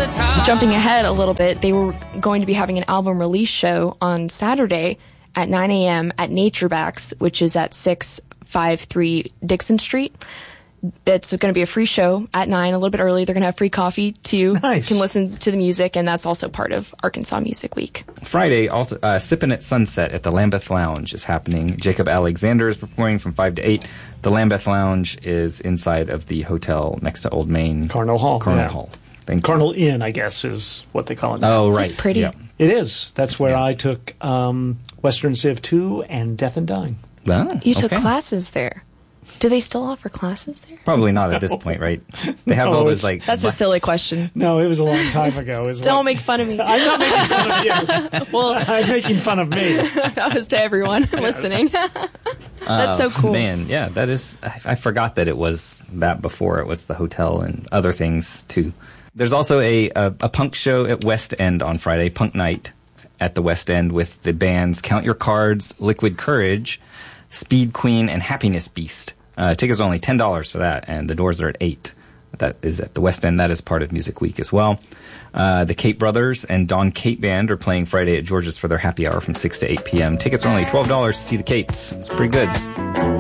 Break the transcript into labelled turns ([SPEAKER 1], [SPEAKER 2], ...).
[SPEAKER 1] Jumping ahead a little bit, they were going to be having an album release show on Saturday at 9 a.m. at Naturebacks, which is at 653 Dixon Street. It's going to be a free show at 9, a little bit early. They're going to have free coffee, too.
[SPEAKER 2] Nice.
[SPEAKER 1] You can listen to the music, and that's also part of Arkansas Music Week.
[SPEAKER 3] Friday, also Sippin' at Sunset at the Lambeth Lounge is happening. Jacob Alexander is performing from 5 to 8. The Lambeth Lounge is inside of the hotel next to Old Main.
[SPEAKER 2] Cardinal Hall.
[SPEAKER 3] Hall.
[SPEAKER 2] Cardinal Inn, I guess, is what they call it now.
[SPEAKER 3] Oh, right.
[SPEAKER 1] It's pretty.
[SPEAKER 3] Yeah.
[SPEAKER 2] It is. That's where I took Western Civ 2 and Death and Dying.
[SPEAKER 3] Oh,
[SPEAKER 1] You took
[SPEAKER 3] okay.
[SPEAKER 1] classes there. Do they still offer classes there?
[SPEAKER 3] Probably not at this point, right? They have all those, like...
[SPEAKER 1] That's a silly question.
[SPEAKER 2] No, it was a long time ago.
[SPEAKER 1] Don't make fun of me.
[SPEAKER 2] I'm not making fun of you.
[SPEAKER 1] Well,
[SPEAKER 2] I'm making fun of me.
[SPEAKER 1] that was to everyone listening. That's so cool.
[SPEAKER 3] Man, yeah, that is... I forgot that it was that before. It was the hotel and other things, too. There's also a punk show at West End on Friday, Punk Night at the West End with the bands Count Your Cards, Liquid Courage, Speed Queen, and Happiness Beast. Tickets are only $10 for that, and the doors are at 8. That is at the West End. That is part of Music Week as well. The Kate Brothers and Don Kate Band are playing Friday at George's for their happy hour from 6 to 8 p.m. Tickets are only $12 to see the Kates. It's pretty good.